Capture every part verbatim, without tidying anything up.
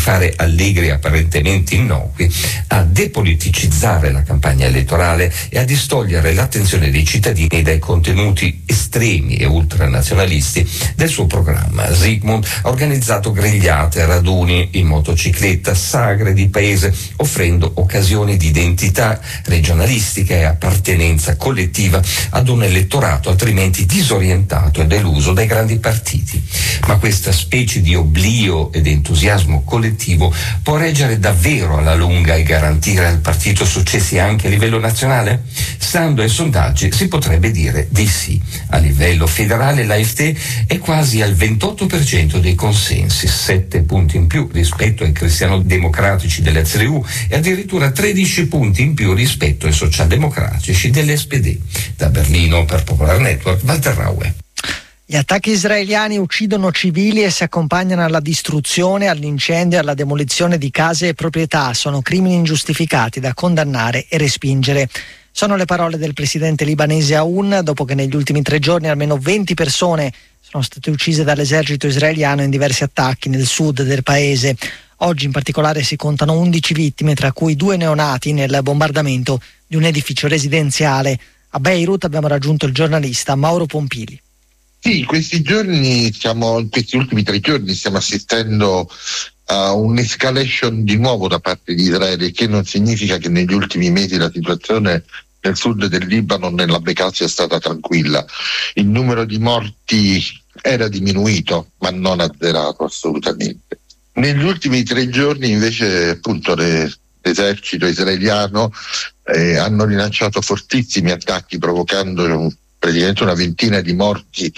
fare allegri apparentemente innocui, a depoliticizzare la campagna elettorale e a distogliere l'attenzione dei cittadini dai contenuti estremi e ultranazionalisti del suo programma. Zygmunt ha organizzato grigliate, raduni in motocicletta, sagre di paese, offrendo occasioni di identità regionalistica e appartenenza collettiva ad un elettorato altrimenti disorientato e deluso dai grandi partiti. Ma questa specie di oblio ed entusiasmo collettivo può reggere davvero alla lunga e garantire al partito successi anche a livello nazionale? Stando ai sondaggi si potrebbe dire di sì. A livello federale l'A F D è quasi al ventotto per cento dei consensi, sette punti in più rispetto ai cristiano-democratici dell'C D U e addirittura tredici punti in più rispetto ai socialdemocratici dell'S P D. Da Berlino per Popular Network, Walter Raue. Gli attacchi israeliani uccidono civili e si accompagnano alla distruzione, all'incendio e alla demolizione di case e proprietà. Sono crimini ingiustificati da condannare e respingere. Sono le parole del presidente libanese Aoun dopo che negli ultimi tre giorni almeno venti persone sono state uccise dall'esercito israeliano in diversi attacchi nel sud del paese. Oggi in particolare si contano undici vittime, tra cui due neonati nel bombardamento di un edificio residenziale. A Beirut abbiamo raggiunto il giornalista Mauro Pompili. Sì, in questi giorni, siamo, in questi ultimi tre giorni stiamo assistendo a un'escalation di nuovo da parte di Israele, che non significa che negli ultimi mesi la situazione nel sud del Libano, nella Bekaa, sia stata tranquilla. Il numero di morti era diminuito, ma non azzerato assolutamente. Negli ultimi tre giorni invece appunto le, l'esercito israeliano eh, hanno rilanciato fortissimi attacchi, provocando un praticamente una ventina di morti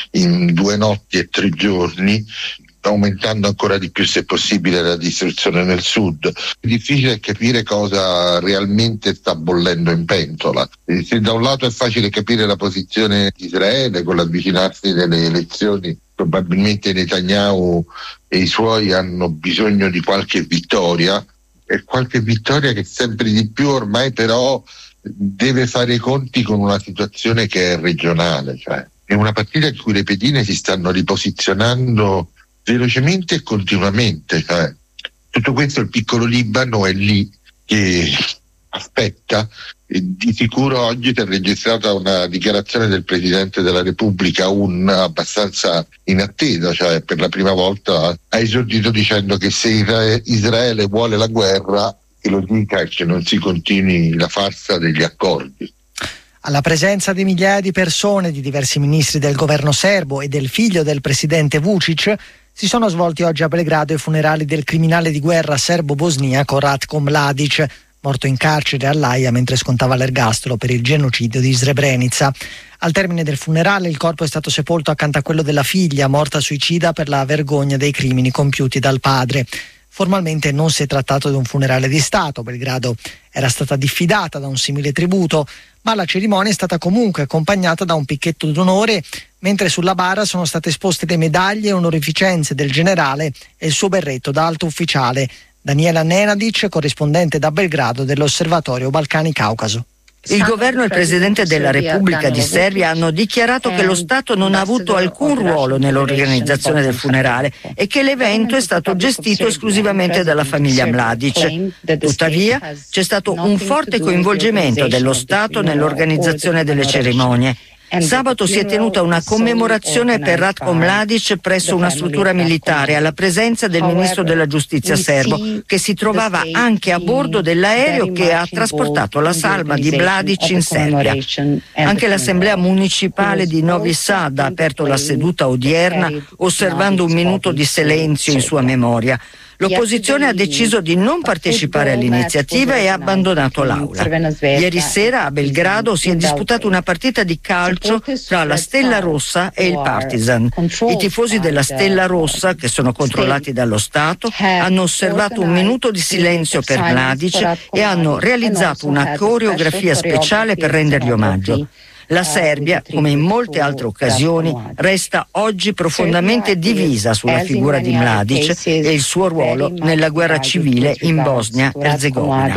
in due notti e tre giorni, aumentando ancora di più, se possibile, la distruzione nel sud. È difficile capire cosa realmente sta bollendo in pentola. Se da un lato è facile capire la posizione di Israele con l'avvicinarsi delle elezioni, probabilmente Netanyahu e i suoi hanno bisogno di qualche vittoria, e qualche vittoria che sempre di più ormai però deve fare i conti con una situazione che è regionale, cioè è una partita in cui le pedine si stanno riposizionando velocemente e continuamente, cioè, tutto questo il piccolo Libano è lì che aspetta. E di sicuro oggi si è registrata una dichiarazione del Presidente della Repubblica, un abbastanza inattesa, cioè per la prima volta ha esordito dicendo che se Israele vuole la guerra, che lo dica e che non si continui la farsa degli accordi. Alla presenza di migliaia di persone, di diversi ministri del governo serbo e del figlio del presidente Vučić, si sono svolti oggi a Belgrado i funerali del criminale di guerra serbo-bosniaco Ratko Mladić, morto in carcere all'Aia mentre scontava l'ergastolo per il genocidio di Srebrenica. Al termine del funerale il corpo è stato sepolto accanto a quello della figlia, morta suicida per la vergogna dei crimini compiuti dal padre. Formalmente non si è trattato di un funerale di Stato, Belgrado era stata diffidata da un simile tributo, ma la cerimonia è stata comunque accompagnata da un picchetto d'onore, mentre sulla bara sono state esposte le medaglie e onorificenze del generale e il suo berretto da alto ufficiale. Daniela Nenadic, corrispondente da Belgrado dell'Osservatorio Balcani-Caucaso. Il governo e il Presidente della Repubblica di Serbia hanno dichiarato che lo Stato non ha avuto alcun ruolo nell'organizzazione del funerale e che l'evento è stato gestito esclusivamente dalla famiglia Mladić. Tuttavia, c'è stato un forte coinvolgimento dello Stato nell'organizzazione delle cerimonie. Sabato si è tenuta una commemorazione per Ratko Mladić presso una struttura militare alla presenza del ministro della giustizia serbo, che si trovava anche a bordo dell'aereo che ha trasportato la salma di Mladić in Serbia. Anche l'assemblea municipale di Novi Sad ha aperto la seduta odierna osservando un minuto di silenzio in sua memoria. L'opposizione ha deciso di non partecipare all'iniziativa e ha abbandonato l'aula. Ieri sera a Belgrado si è disputata una partita di calcio tra la Stella Rossa e il Partizan. I tifosi della Stella Rossa, che sono controllati dallo Stato, hanno osservato un minuto di silenzio per Mladić e hanno realizzato una coreografia speciale per rendergli omaggio. La Serbia, come in molte altre occasioni, resta oggi profondamente divisa sulla figura di Mladić e il suo ruolo nella guerra civile in Bosnia-Erzegovina.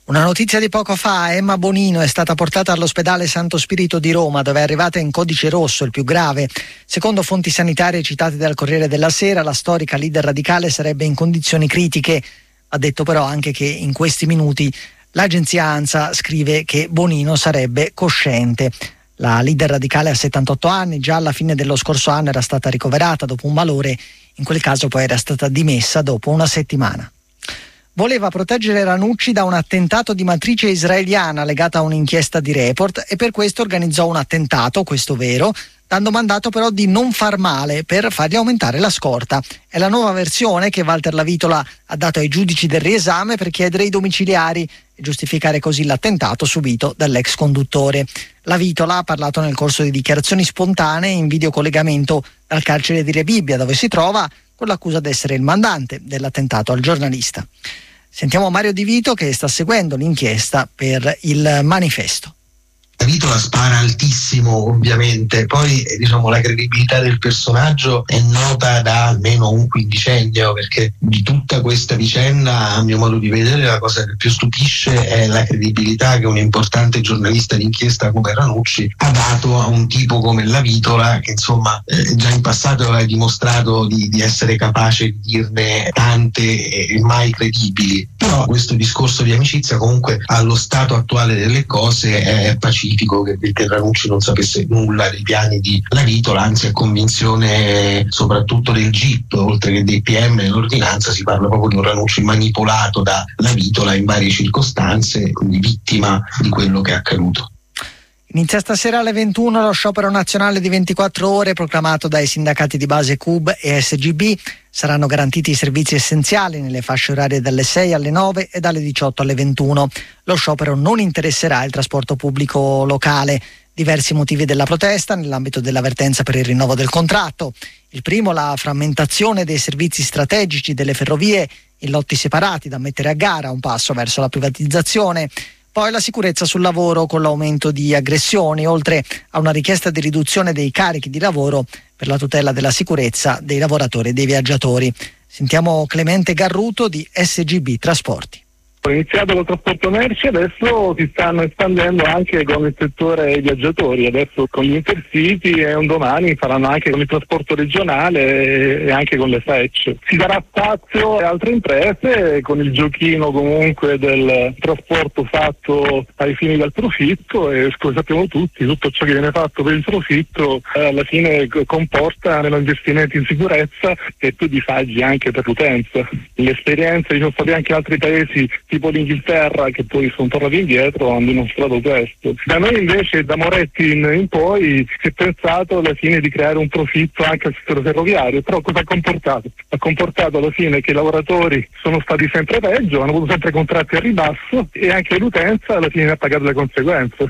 Una notizia di poco fa: Emma Bonino è stata portata all'ospedale Santo Spirito di Roma, dove è arrivata in codice rosso, il più grave. Secondo fonti sanitarie citate dal Corriere della Sera, la storica leader radicale sarebbe in condizioni critiche. Ha detto però anche che in questi minuti l'agenzia ANSA scrive che Bonino sarebbe cosciente. La leader radicale ha settantotto anni, già alla fine dello scorso anno era stata ricoverata dopo un malore, in quel caso poi era stata dimessa dopo una settimana. Voleva proteggere Ranucci da un attentato di matrice israeliana legata a un'inchiesta di Report e per questo organizzò un attentato, questo vero, dando mandato però di non far male per fargli aumentare la scorta. È la nuova versione che Walter Lavitola ha dato ai giudici del riesame per chiedere i domiciliari e giustificare così l'attentato subito dall'ex conduttore. Lavitola ha parlato nel corso di dichiarazioni spontanee in videocollegamento dal carcere di Rebibbia, dove si trova, con l'accusa di essere il mandante dell'attentato al giornalista. Sentiamo Mario Di Vito che sta seguendo l'inchiesta per il Manifesto. Lavitola spara altissimo, ovviamente, poi diciamo la credibilità del personaggio è nota da almeno un quindicennio, perché di tutta questa vicenda, a mio modo di vedere, la cosa che più stupisce è la credibilità che un importante giornalista d'inchiesta come Ranucci ha dato a un tipo come Lavitola, che insomma eh, già in passato aveva dimostrato di, di essere capace di dirne tante e mai credibili. Però questo discorso di amicizia comunque allo stato attuale delle cose è pacifico, che, che Ranucci non sapesse nulla dei piani di Lavitola, anzi è convinzione soprattutto del G I P, oltre che dei P M e l'ordinanza. Si parla proprio di un Ranucci manipolato da Lavitola in varie circostanze, quindi vittima di quello che è accaduto. Inizia stasera alle ventuno lo sciopero nazionale di ventiquattro ore proclamato dai sindacati di base C U B e S G B. Saranno garantiti i servizi essenziali nelle fasce orarie dalle sei alle nove e dalle diciotto alle ventuno. Lo sciopero non interesserà il trasporto pubblico locale. Diversi motivi della protesta nell'ambito dell'avvertenza per il rinnovo del contratto. Il primo, la frammentazione dei servizi strategici delle ferrovie in lotti separati da mettere a gara, un passo verso la privatizzazione. Poi la sicurezza sul lavoro con l'aumento di aggressioni, oltre a una richiesta di riduzione dei carichi di lavoro per la tutela della sicurezza dei lavoratori e dei viaggiatori. Sentiamo Clemente Garruto di S G B Trasporti. Ho iniziato col trasporto merci, adesso si stanno espandendo anche con il settore viaggiatori, adesso con gli Intercity e un domani faranno anche con il trasporto regionale e anche con le S E C. Si darà spazio a altre imprese con il giochino comunque del trasporto fatto ai fini del profitto, e come sappiamo tutti tutto ciò che viene fatto per il profitto eh, alla fine comporta meno investimenti in sicurezza e più disagi anche per l'utenza. Le esperienze ci sono state anche in altri paesi tipo l'Inghilterra, che poi sono tornati indietro, hanno dimostrato questo. Da noi invece, da Moretti in, in poi, si è pensato alla fine di creare un profitto anche al settore ferroviario, però cosa ha comportato? Ha comportato alla fine che i lavoratori sono stati sempre peggio, hanno avuto sempre contratti a ribasso e anche l'utenza alla fine ha pagato le conseguenze.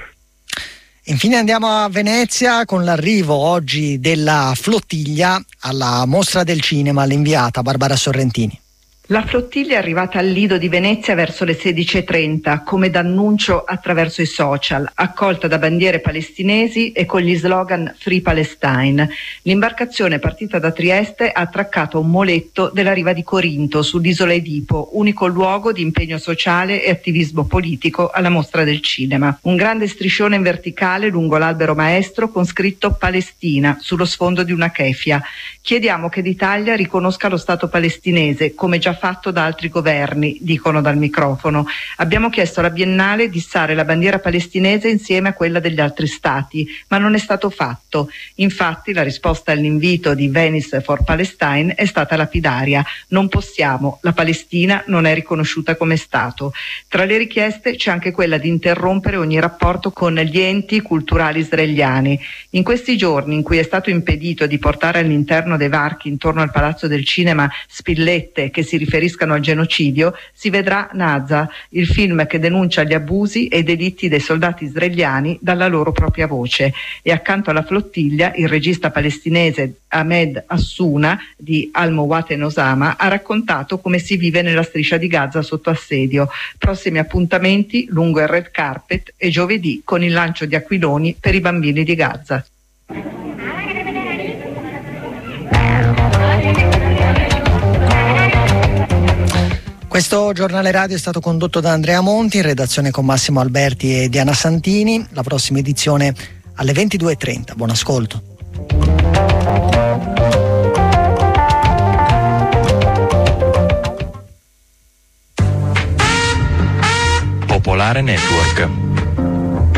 Infine andiamo a Venezia con l'arrivo oggi della flottiglia alla Mostra del Cinema, l'inviata Barbara Sorrentini. La flottiglia è arrivata al Lido di Venezia verso le sedici e trenta, come d'annuncio attraverso i social, accolta da bandiere palestinesi e con gli slogan Free Palestine. L'imbarcazione partita da Trieste ha attraccato a un moletto della riva di Corinto, sull'isola Edipo, unico luogo di impegno sociale e attivismo politico alla Mostra del Cinema. Un grande striscione in verticale lungo l'albero maestro con scritto Palestina sullo sfondo di una kefia. Chiediamo che l'Italia riconosca lo Stato palestinese, come già fatto da altri governi, dicono dal microfono. Abbiamo chiesto alla Biennale di issare la bandiera palestinese insieme a quella degli altri stati, ma non è stato fatto. Infatti la risposta all'invito di Venice for Palestine è stata lapidaria: non possiamo, la Palestina non è riconosciuta come Stato. Tra le richieste c'è anche quella di interrompere ogni rapporto con gli enti culturali israeliani. In questi giorni in cui è stato impedito di portare all'interno dei varchi intorno al Palazzo del Cinema spillette che si riferiscano al genocidio, si vedrà Naza, il film che denuncia gli abusi e i delitti dei soldati israeliani dalla loro propria voce. E accanto alla flottiglia il regista palestinese Ahmed Assuna di Al-Mowate Osama ha raccontato come si vive nella striscia di Gaza sotto assedio. Prossimi appuntamenti lungo il red carpet e giovedì con il lancio di aquiloni per i bambini di Gaza. Questo giornale radio è stato condotto da Andrea Monti, in redazione con Massimo Alberti e Diana Santini. La prossima edizione alle ventidue e trenta. Buon ascolto. Popolare Network.